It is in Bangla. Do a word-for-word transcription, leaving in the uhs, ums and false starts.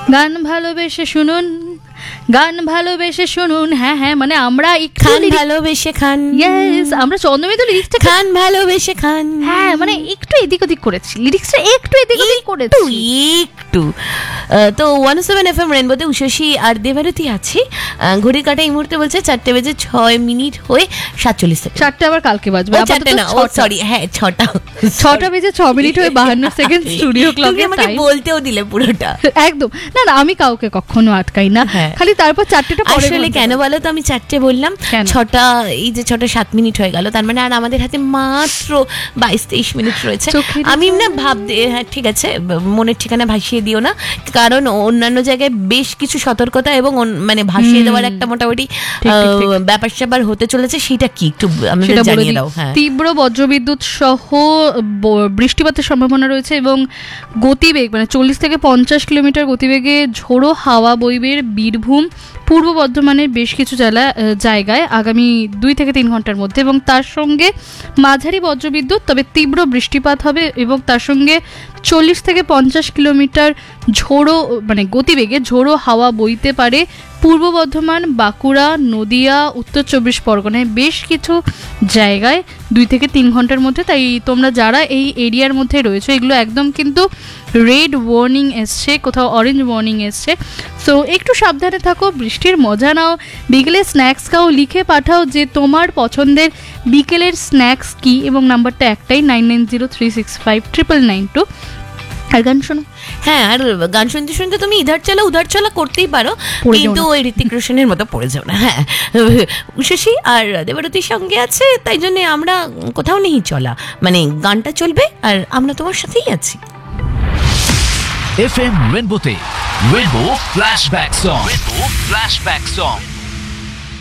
গান ভালোবেসে শুনুন, গান ভালোবেসে শুনুন। হ্যাঁ হ্যাঁ, মানে আমরা খান ভালোবেসে খান, ইয়েস, আমরা চন্দ্রমিত্র লিরিক্সটা খান ভালোবেসে খান। হ্যাঁ, মানে একটু এদিক ওদিক করেছি, লিরিক্সটা একটু এদিক ওদিক করেছি একটু। তো one seven F M রেনবোতে Ushasi আর দেবারতী আছি। ঘড়ি কাটা এই মুহূর্তে বলছে চারটে বেজে ছয় মিনিট হয়ে সাতচল্লিশ সেকেন্ড। চারটে আবার কালকে বাজবে, চারটে না, ও সরি, হ্যাঁ ছটা ছটা বেজে ছ মিনিট হয়ে বাহান্ন সেকেন্ড স্টুডিও ক্লকে। আমাকে বলতেও দিলে পুরোটা। একদম না না, আমি কাউকে কখনো আটকাই না, খালি তারপর চারটেটা পরে। আসলে কেন বলো তো, আমি চারটে বললাম, ছটা এই যে ছটা সাত মিনিট হয়ে গেল, তার মানে আর আমাদের হাতে মাত্র বাইশ তেইশ মিনিট রয়েছে। আমি না ভাবতে, হ্যাঁ ঠিক আছে, মনের ঠিকানা ভাসিয়ে দিও না, কারণ অন্যান্য জায়গায় বেশ কিছু সতর্কতা এবং মানে ভাসিয়ে দেওয়ার একটা মোটামুটি ব্যাপার স্যাপার হতে চলেছে। সেটা কি একটু আমাদের জানিয়ে দাও। হ্যাঁ, তীব্র বজ্রবিদ্যুৎ সহ বৃষ্টিপাতের সম্ভাবনা রয়েছে এবং গতিবেগ মানে চল্লিশ থেকে পঞ্চাশ কিলোমিটার গতিবেগে ঝোড়ো হাওয়া বইবে বীরভূম পূর্ব বর্ধমানের বেশ কিছু জেলা জায়গায় আগামী দুই থেকে তিন ঘন্টার মধ্যে, এবং তার সঙ্গে মাঝারি বজ্রবিদ্যুৎ, তবে তীব্র বৃষ্টিপাত হবে এবং তার সঙ্গে চল্লিশ থেকে পঞ্চাশ কিলোমিটার ঝোড়ো মানে গতিবেগে ঝোড়ো হাওয়া বইতে পারে পূর্ব বর্ধমান, বাঁকুড়া, নদিয়া, উত্তর চব্বিশ পরগনায় বেশ কিছু জায়গায় দুই থেকে তিন ঘন্টার মধ্যে। তাই তোমরা যারা এই এরিয়ার মধ্যে রয়েছে, এগুলো একদম কিন্তু রেড ওয়ার্নিং এসছে, কোথাও অরেঞ্জ ওয়ার্নিং এসছে। সো একটু সাবধানে থাকো, বৃষ্টির মজা নাও, বিকেলের স্ন্যাক্স খাও, লিখে পাঠাও যে তোমার পছন্দের বিকেলের স্ন্যাক্স কি, এবং নাম্বারটা একটাই, nine nine zero three six five triple nine two. আর গান শোনো। হ্যাঁ, আর গান শুনতে শুনতে তুমি ইধার চলা উধার চলা করতেই পারো, কিন্তু ওই ঋতিক রোশনের মতো পড়ে যাও না। হ্যাঁ, উষসী আর দেবারতীর সঙ্গে আছে, তাই জন্য আমরা কোথাও নেই চলা, মানে গানটা চলবে আর আমরা তোমার সাথেই আছি। F M রেনবোতে rainbow flashback song, rainbow flashback song.